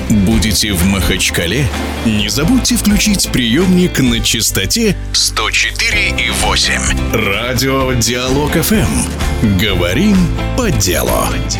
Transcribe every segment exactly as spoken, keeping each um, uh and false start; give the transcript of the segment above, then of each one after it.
Будете в Махачкале? Не забудьте включить приемник на частоте сто четыре и восемь. Радио Диалог эф эм. Говорим по делу.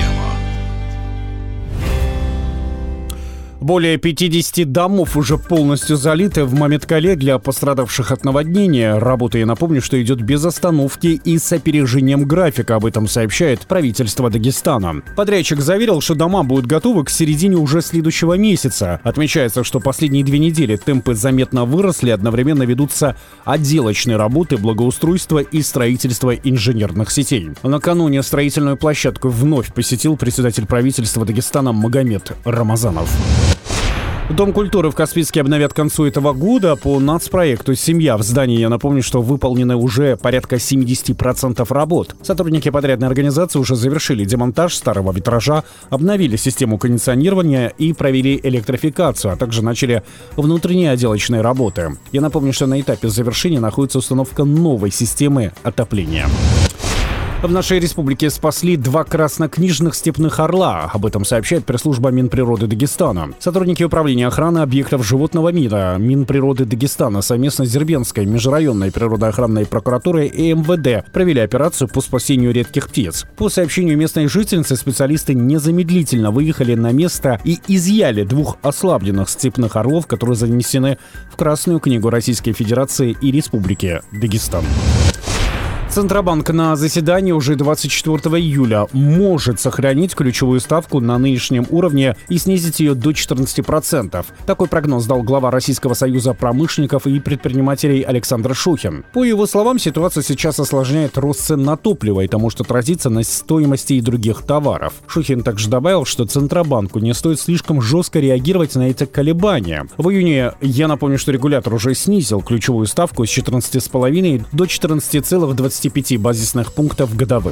Более пятидесяти домов уже полностью залиты в Махачкале для пострадавших от наводнения. Работа, я напомню, что идет без остановки и с опережением графика. Об этом сообщает правительство Дагестана. Подрядчик заверил, что дома будут готовы к середине уже следующего месяца. Отмечается, что последние две недели темпы заметно выросли, одновременно ведутся отделочные работы, благоустройство и строительство инженерных сетей. Накануне строительную площадку вновь посетил председатель правительства Дагестана Магомед Рамазанов. Дом культуры в Каспийске обновят к концу этого года по нацпроекту «Семья». В здании, я напомню, что выполнены уже порядка семьдесят процентов работ. Сотрудники подрядной организации уже завершили демонтаж старого витража, обновили систему кондиционирования и провели электрификацию, а также начали внутренние отделочные работы. Я напомню, что на этапе завершения находится установка новой системы отопления. В нашей республике спасли два краснокнижных степных орла. Об этом сообщает пресс-служба Минприроды Дагестана. Сотрудники управления охраны объектов животного мира Минприроды Дагестана совместно с Дербентской межрайонной природоохранной прокуратурой и эм вэ дэ провели операцию по спасению редких птиц. По сообщению местной жительницы, специалисты незамедлительно выехали на место и изъяли двух ослабленных степных орлов, которые занесены в Красную книгу Российской Федерации и Республики Дагестан. Центробанк на заседании уже двадцать четвёртого июля может сохранить ключевую ставку на нынешнем уровне и снизить ее до четырнадцати процентов. Такой прогноз дал глава Российского союза промышленников и предпринимателей Александр Шухин. По его словам, ситуация сейчас осложняет рост цен на топливо, и это может отразиться на стоимости и других товаров. Шухин также добавил, что Центробанку не стоит слишком жестко реагировать на эти колебания. В июне, я напомню, что регулятор уже снизил ключевую ставку с четырнадцати целых пяти десятых до четырнадцати целых двадцати пяти базисных пунктов годовых.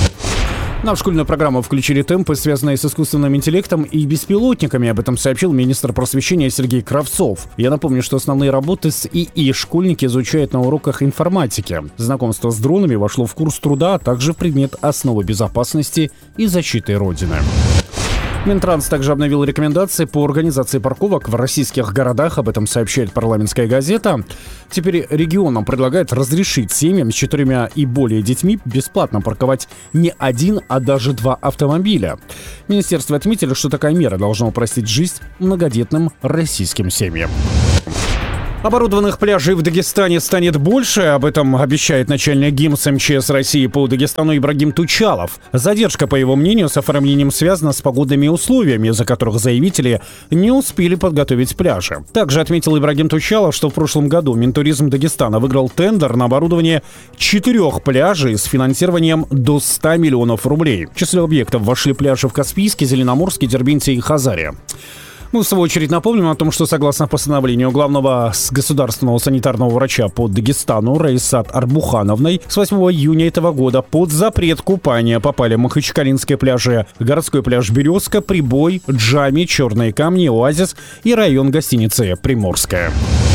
На школьную программу включили темпы, связанные с искусственным интеллектом и беспилотниками. Об этом сообщил министр просвещения Сергей Кравцов. Я напомню, что основные работы с ИИ школьники изучают на уроках информатики. Знакомство с дронами вошло в курс труда, а также в предмет основы безопасности и защиты Родины. Минтранс также обновил рекомендации по организации парковок в российских городах. Об этом сообщает парламентская газета. Теперь регионам предлагают разрешить семьям с четырьмя и более детьми бесплатно парковать не один, а даже два автомобиля. Министерство отметили, что такая мера должна упростить жизнь многодетным российским семьям. Оборудованных пляжей в Дагестане станет больше. Об этом обещает начальник ГИМС эм че эс России по Дагестану Ибрагим Тучалов. Задержка, по его мнению, с оформлением связана с погодными условиями, из-за которых заявители не успели подготовить пляжи. Также отметил Ибрагим Тучалов, что в прошлом году Минтуризм Дагестана выиграл тендер на оборудование четырех пляжей с финансированием до ста миллионов рублей. В число объектов вошли пляжи в Каспийске, Зеленоморске, Дербенте и Хазаре. Мы, в свою очередь, напомним о том, что согласно постановлению главного государственного санитарного врача по Дагестану Раисат Арбухановной с восьмого июня этого года под запрет купания попали махачкалинские пляжи, городской пляж Березка, Прибой, Джами, Черные камни, Оазис и район гостиницы Приморская.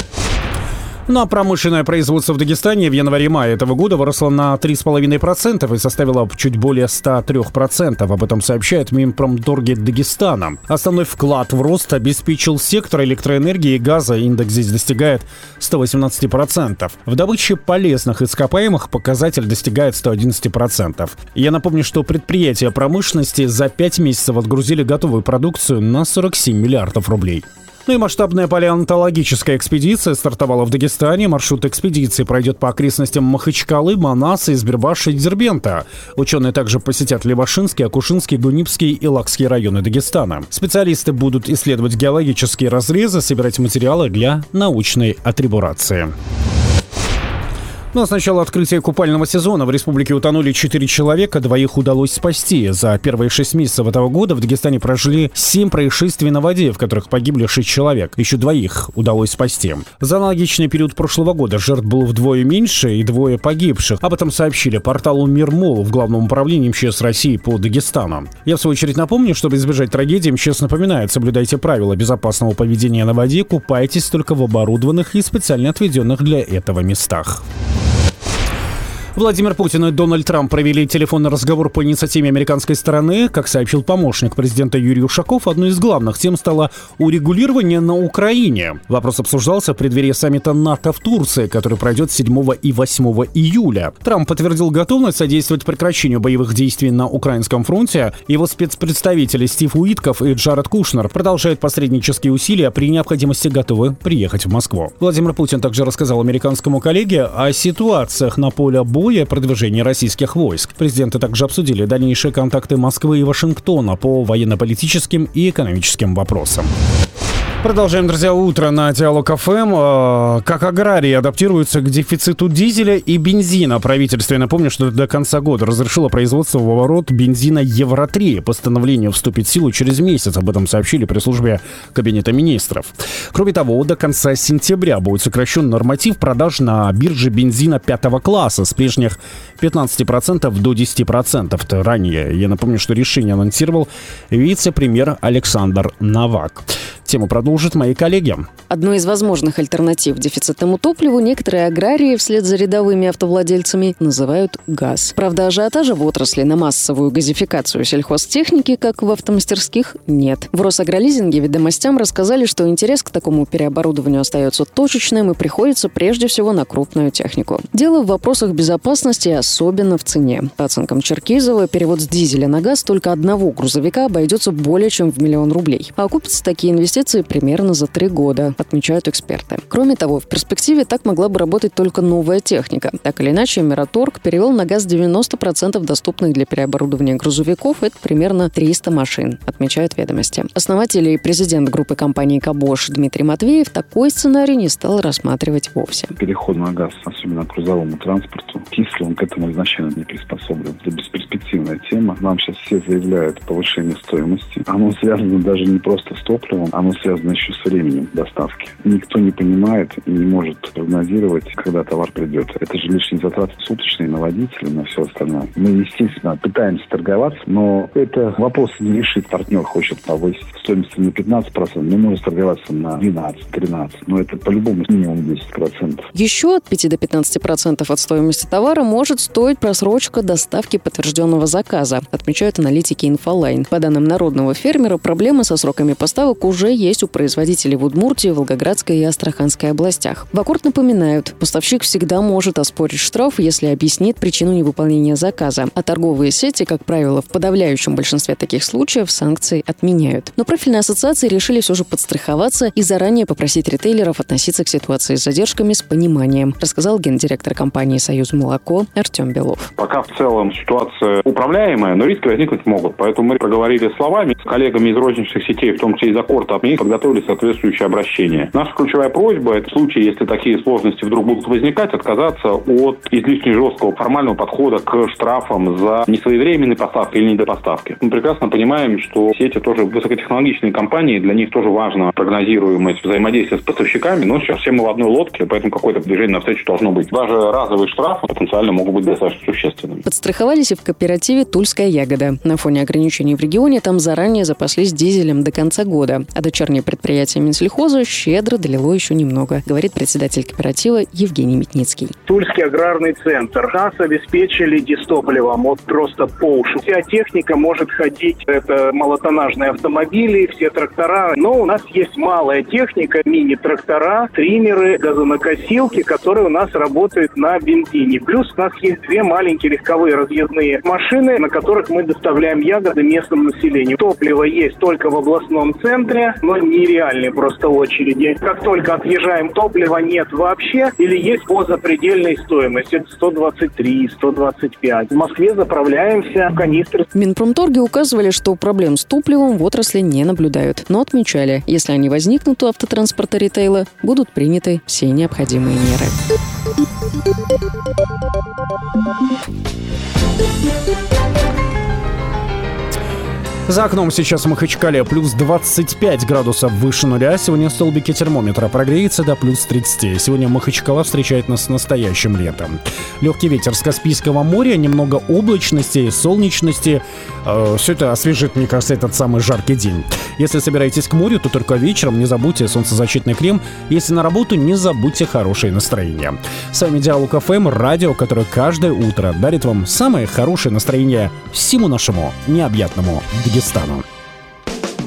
Ну а промышленное производство в Дагестане в январе-мае этого года выросло на три целых пять десятых процента и составило чуть более ста трёх процентов. Об этом сообщает Минпромторги Дагестана. Основной вклад в рост обеспечил сектор электроэнергии и газа. Индекс здесь достигает ста восемнадцати процентов. В добыче полезных ископаемых показатель достигает ста одиннадцати процентов. Я напомню, что предприятия промышленности за пять месяцев отгрузили готовую продукцию на сорок семь миллиардов рублей. Ну и масштабная палеонтологическая экспедиция стартовала в Дагестане. Маршрут экспедиции пройдет по окрестностям Махачкалы, Манаса, Избербаша и Дербента. Ученые также посетят Левашинский, Акушинский, Гунипский и Лакский районы Дагестана. Специалисты будут исследовать геологические разрезы, собирать материалы для научной атрибурации. Ну а с начала открытия купального сезона в республике утонули четыре человека, двоих удалось спасти. За первые шесть месяцев этого года в Дагестане прошли семь происшествий на воде, в которых погибли шесть человек. Еще двоих удалось спасти. За аналогичный период прошлого года жертв было вдвое меньше и двое погибших. Об этом сообщили порталу Мирмол в Главном управлении эм че эс России по Дагестану. Я в свою очередь напомню, чтобы избежать трагедии, эм че эс напоминает: соблюдайте правила безопасного поведения на воде, купайтесь только в оборудованных и специально отведенных для этого местах. Владимир Путин и Дональд Трамп провели телефонный разговор по инициативе американской стороны. Как сообщил помощник президента Юрий Ушаков, одной из главных тем стало урегулирование на Украине. Вопрос обсуждался в преддверии саммита НАТО в Турции, который пройдет седьмого и восьмого июля. Трамп подтвердил готовность содействовать прекращению боевых действий на украинском фронте. Его спецпредставители Стив Уитков и Джаред Кушнер продолжают посреднические усилия, при необходимости готовы приехать в Москву. Владимир Путин также рассказал американскому коллеге о ситуациях на поле боя и продвижении российских войск. Президенты также обсудили дальнейшие контакты Москвы и Вашингтона по военно-политическим и экономическим вопросам. Продолжаем, друзья, утро на Диалог ФМ. Как аграрии адаптируются к дефициту дизеля и бензина? Правительство, я напомню, что до конца года разрешило производство в оборот бензина Евро три. Постановление вступит в силу через месяц. Об этом сообщили пресс-службе Кабинета министров. Кроме того, до конца сентября будет сокращен норматив продаж на бирже бензина пятого класса с прежних пятнадцати процентов до десяти процентов. Это ранее. Я напомню, что решение анонсировал вице-премьер Александр Новак. Тему продолжат мои коллеги. Одной из возможных альтернатив дефицитному топливу некоторые аграрии вслед за рядовыми автовладельцами называют газ. Правда, ажиотажа в отрасли на массовую газификацию сельхозтехники, как в автомастерских, нет. В Росагролизинге «Ведомостям» рассказали, что интерес к такому переоборудованию остается точечным и приходится прежде всего на крупную технику. Дело в вопросах безопасности, особенно в цене. По оценкам Черкизова, перевод с дизеля на газ только одного грузовика обойдется более чем в миллион рублей. А окупятся такие инвестиции примерно за три года, отмечают эксперты. Кроме того, в перспективе так могла бы работать только новая техника. Так или иначе, Мираторг перевел на газ девяносто процентов доступных для переоборудования грузовиков. Это примерно триста машин, отмечают «Ведомости». Основатель и президент группы компании «Кабош» Дмитрий Матвеев такой сценарий не стал рассматривать вовсе. Переход на газ, особенно к грузовому транспорту, кислый, он к этому изначально не приспособлен. Это бесперспективная тема. Нам сейчас все заявляют о повышении стоимости. Оно связано даже не просто с топливом, оно связано еще с временем доставки. Никто не понимает и не может прогнозировать, когда товар придет. Это же лишние затраты суточные на водителя, на все остальное. Мы, естественно, пытаемся торговаться, но это вопрос не решит. Партнер хочет повысить стоимость на пятнадцать процентов, но может торговаться на двенадцать-тринадцать процентов. Но это по-любому минимум десять процентов. Еще от пяти до пятнадцати процентов от стоимости товара может стоить просрочка доставки подтвержденного заказа, отмечают аналитики Инфолайн. По данным народного фермера, проблемы со сроками поставок уже есть у производителей в Удмуртии, Волгоградской и Астраханской областях. В Аккорд напоминают, поставщик всегда может оспорить штраф, если объяснит причину невыполнения заказа. А торговые сети, как правило, в подавляющем большинстве таких случаев санкции отменяют. Но профильные ассоциации решили все же подстраховаться и заранее попросить ритейлеров относиться к ситуации с задержками с пониманием, рассказал гендиректор компании «Союз молоко» Артем Белов. Пока в целом ситуация управляемая, но риски возникнуть могут. Поэтому мы проговорили словами с коллегами из розничных сетей, в том числе из Аккорда, мы подготовили соответствующее обращение. Наша ключевая просьба – это в случае, если такие сложности вдруг будут возникать, отказаться от излишне жесткого формального подхода к штрафам за несвоевременные поставки или недопоставки. Мы прекрасно понимаем, что сети тоже высокотехнологичные компании, для них тоже важна прогнозируемость взаимодействия с поставщиками, но сейчас все мы в одной лодке, поэтому какое-то движение навстречу должно быть. Даже разовые штрафы потенциально могут быть достаточно существенными. Подстраховались и в кооперативе «Тульская ягода». На фоне ограничений в регионе там заранее запаслись дизелем до конца года, а дочернее предприятие Минсельхоза щедро долило еще немного, говорит председатель кооператива Евгений Метницкий. Тульский аграрный центр. Нас обеспечили дистопливом вот просто по уши. Вся техника может ходить, это малотоннажные автомобили, все трактора, но у нас есть малая техника, мини-трактора, триммеры, газонокосилки, которые у нас работают на бензине. Плюс у нас есть две маленькие легковые разъездные машины, на которых мы доставляем ягоды местному населению. Топливо есть только в областном центре, но нереальные просто очереди. Как только отъезжаем, топлива нет вообще или есть по запредельной стоимости. Это сто двадцать три, сто двадцать пять. В Москве заправляемся в канистры. В Минпромторге указывали, что проблем с топливом в отрасли не наблюдают, но отмечали, если они возникнут у автотранспорта ритейла, будут приняты все необходимые меры. За окном сейчас в Махачкале плюс двадцать пять градусов выше нуля. Сегодня столбики термометра прогреется до плюс тридцати. Сегодня Махачкала встречает нас с настоящим летом. Легкий ветер с Каспийского моря, немного облачности, солнечности. Э, все это освежит, мне кажется, этот самый жаркий день. Если собираетесь к морю, то только вечером не забудьте солнцезащитный крем. Если на работу, не забудьте хорошее настроение. С вами Диалог эф эм, радио, которое каждое утро дарит вам самое хорошее настроение всему нашему необъятному Дагестану.